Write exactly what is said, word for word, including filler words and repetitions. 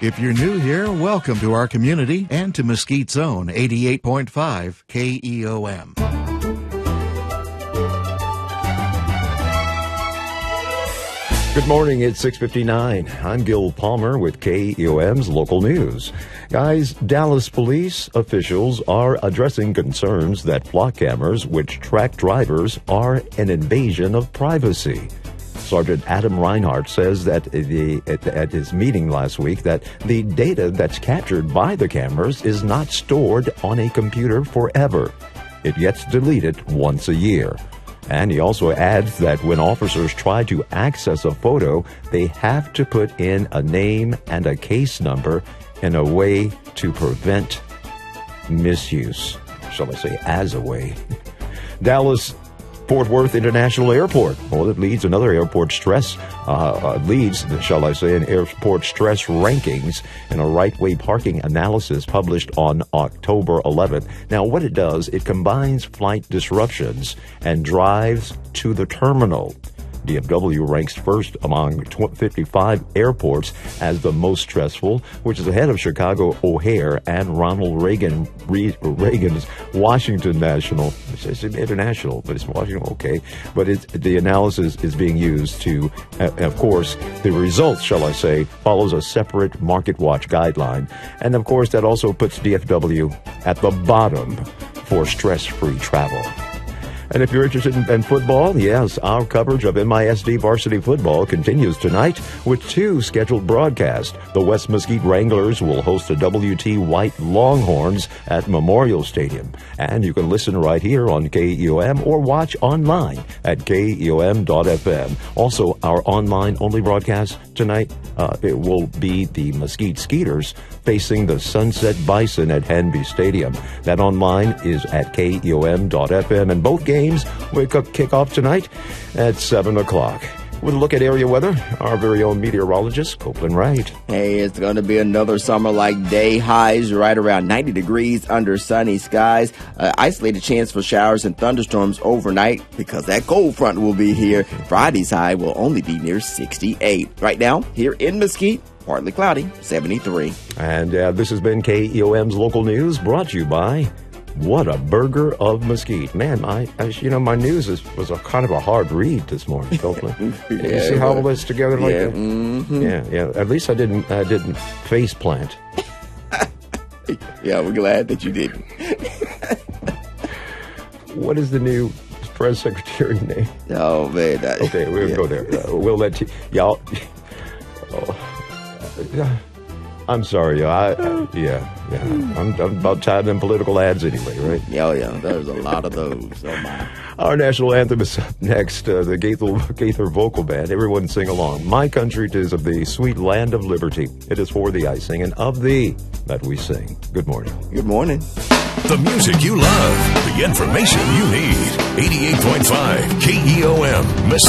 If you're new here, welcome to our community and to Mesquite Zone eighty-eight point five K E O M. Good morning, it's six fifty-nine. I'm Gil Palmer with K E O M's local news. Guys, Dallas police officials are addressing concerns that flock cameras, which track drivers, are an invasion of privacy. Sergeant Adam Reinhardt says that the, at, at his meeting last week that the data that's captured by the cameras is not stored on a computer forever. It gets deleted once a year. And he also adds that when officers try to access a photo, they have to put in a name and a case number in a way to prevent misuse, shall I say, as a way. Dallas Fort Worth International Airport. Well, it leads another airport stress, uh, uh, leads, shall I say, in airport stress rankings in a right-way parking analysis published on October eleventh. Now, what it does, it combines flight disruptions and drives to the terminal. D F W ranks first among fifty-five airports as the most stressful, which is ahead of Chicago O'Hare and Ronald Reagan Reagan's Washington National. It says international, but it's Washington, okay. But it's, the analysis is being used to, uh, of course, the results, shall I say, follows a separate Market Watch guideline. And, of course, that also puts D F W at the bottom for stress-free travel. And if you're interested in, in football, yes, our coverage of M I S D varsity football continues tonight with two scheduled broadcasts. The West Mesquite Wranglers will host the W T White Longhorns at Memorial Stadium. And you can listen right here on K E O M or watch online at K E O M dot F M. Also, our online-only broadcast tonight, uh, it will be the Mesquite Skeeters facing the Sunset Bison at Hanby Stadium. That online is at K E O M dot F M, and both games will kick off tonight at seven o'clock. With a look at area weather, our very own meteorologist, Copeland Wright. Hey, it's going to be another summer-like day. Highs right around ninety degrees under sunny skies. Uh, isolated chance for showers and thunderstorms overnight because that cold front will be here. Friday's high will only be near sixty-eight. Right now, here in Mesquite, partly cloudy, seventy-three. And uh, this has been K E O M's local news, brought to you by What a Burger of Mesquite. Man, I, I you know, my news is, was a kind of a hard read this morning, Copeland. yeah, you see how all this together like yeah, that? Mm-hmm. Yeah, yeah. At least I didn't, I didn't face plant. Yeah, we're glad that you didn't. What is the new press secretary name? Oh, man. That, okay, we'll yeah. go there. Uh, we'll let you, y'all. Oh, uh, I'm sorry, I, I yeah, yeah. I'm, I'm about tired of them political ads anyway, right? Yeah, yeah. There's a lot of those. Oh my. Our national anthem is up next. Uh, the Gaither, Gaither Vocal Band. Everyone sing along. My country 'tis of thee, sweet land of liberty. It is for thee I sing, and of thee that we sing. Good morning. Good morning. The music you love, the information you need. eighty-eight point five K E O M, Mesquite.